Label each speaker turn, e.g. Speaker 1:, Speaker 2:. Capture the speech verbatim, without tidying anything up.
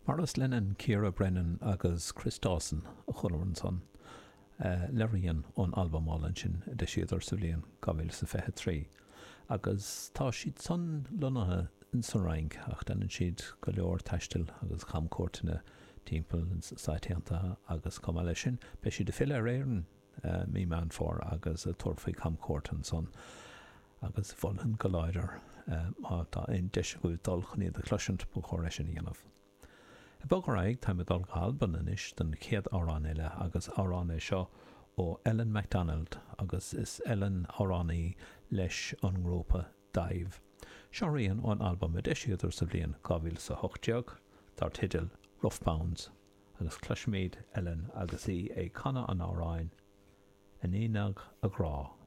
Speaker 1: Marlas Lennon, Ciara Brennan agus Chris Dawson a chularan son uh, leíonn ón albamálan sin de siadar sa bblion gabhfuil sa fethe trí. Agus tá siad son lonathe in san rang ach den siad go leor taistil agus chamcórtaine timppel in saitianta agus cuma lei sin be siad de fill ar éireann uh, mí man fór agus a torfaí chamcórtan son agus bholhan go láidir uh, má tá in deise go dul chuní de cluisiint bu chóir sin dhéanamh. I bógar aig tá me dul galban inis den chéad árán eile agus árán é seo ó Ellen MacDonald agus is Ellen áránaí leis an ngrúpa Daibh. Seoíonn ón album a deisiúidir sa bblion gábhfuil sa hochdeag tar titil Rough Bounds agus cluisméid Ellen agus í é canna an áráin in éanaag a grá.